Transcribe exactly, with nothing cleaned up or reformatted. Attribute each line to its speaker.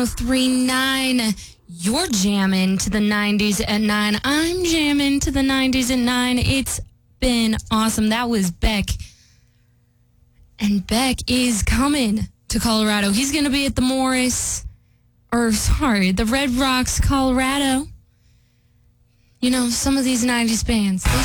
Speaker 1: three nine. You're jamming to the nineties at nine. I'm jamming to the nineties at nine. It's been awesome. That was Beck. And Beck is coming to Colorado. He's going to be at the Morris, or sorry, the Red Rocks, Colorado. You know, some of these nineties bands, they